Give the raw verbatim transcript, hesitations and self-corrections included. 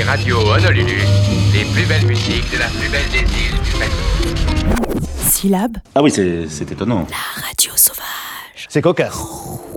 ici Radio Honolulu, les plus belles musiques de la plus belle des îles du Pacifique. Syllabe. Ah oui, c'est, c'est étonnant. La radio sauvage. C'est cocasse.